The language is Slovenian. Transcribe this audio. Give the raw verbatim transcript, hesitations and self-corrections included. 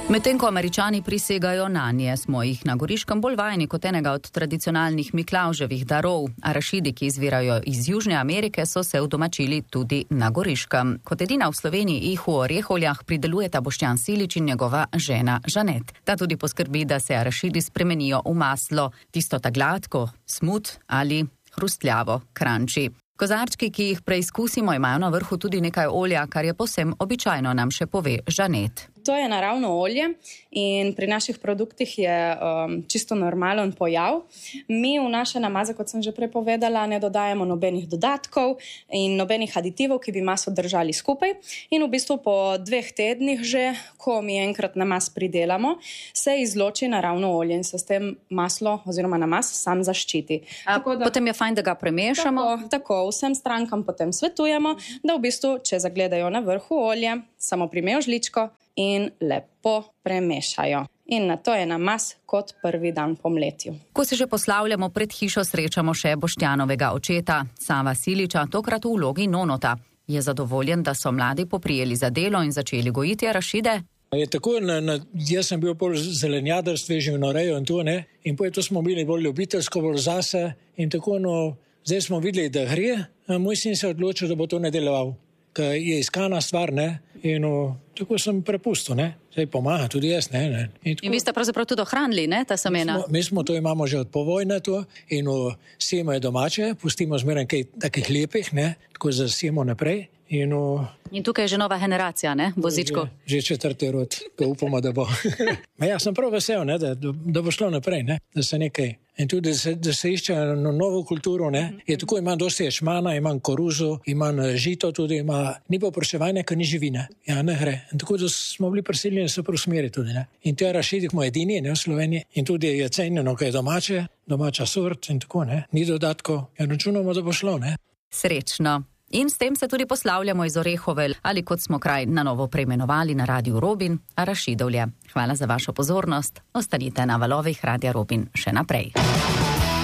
Medtem ko Američani prisegajo nanje, smo jih na Goriškem bolj vajeni kot enega od tradicionalnih Miklavževih darov. Arašidi, ki izvirajo iz Južne Amerike, so se udomačili tudi na Goriškem. Kot edina v Sloveniji jih v Orehovljah pridelujeta Boštjan Silič in njegova žena Žanet. Ta tudi poskrbi, da se arašidi spremenijo v maslo, tisto ta gladko, smut ali hrustljavo, kranči. Kozarčki, ki jih preizkusimo, imajo na vrhu tudi nekaj olja, kar je povsem običajno, nam še pove Žanet. To je naravno olje in pri naših produktih je um, čisto normalen pojav. Mi v naše namaze, kot sem že prepovedala, ne dodajamo nobenih dodatkov in nobenih aditivov, ki bi maso držali skupaj. In v bistvu po dveh tednih že, ko mi enkrat namaz pridelamo, se izloči naravno olje in se s tem maslo oziroma namaz sam zaščiti. A, da, potem je fajn, da ga premešamo? Tako, tako, vsem strankam potem svetujemo, da v bistvu, če zagledajo na vrhu olje, samo primejo žličko in lepo premešajo. In na to je namaz kot prvi dan po mletju. Ko se že poslavljamo pred hišo, srečamo še Boštjanovega očeta, Sava Siliča, tokrat v vlogi nonota. Je zadovoljen, da so mladi poprijeli za delo in začeli gojiti arašide? Je tako, na, na, jaz sem bil bolj zelenjadarstve, živinorejo in to, ne? In potem smo bili bolj ljubiteljsko, bolj zase in tako, no, zdaj smo videli, da gre, moj sin se odločil, da bo to nadaljeval. Je iskana stvar, ne, in o, tako sem prepustil, ne, zdaj pomaga tudi jaz, ne, ne. In, tako, in vi ste pravzaprav tudi ohranili, ne, ta semena? Mi smo, mi smo to imamo že od povojne to in o, semo je domače, pustimo zmeraj kaj takih lepih, ne, tako zasijemo naprej. In, o, in tukaj je že nova generacija, ne, vozičko? Že, že četrti rod, ko upamo, da bo. Ma ja, sem prav vesel, ne, da, da bo šlo naprej, ne, da se nekaj. In tudi, da se, da se išče novo kulturo, ne. Je tako, imam dosti ječmana, imam koruzo, imam žito tudi, ima, ni pa oproševanja, ker ni živine. Ja, ne gre. In tako, da smo bili prisiljeni se prosmeri tudi, ne. In te arašidi smo edini, ne, v Sloveniji. In tudi je cenjeno, kaj je domače, domača sort in tako, ne. Ni dodatko. Ja, računamo, da bo šlo, ne. Srečno. In s tem se tudi poslavljamo iz Orehovelj, ali kot smo kraj na novo preimenovali na Radiu Robin, Arašidovlje. Hvala za vašo pozornost. Ostanite na valovih Radia Robin še naprej.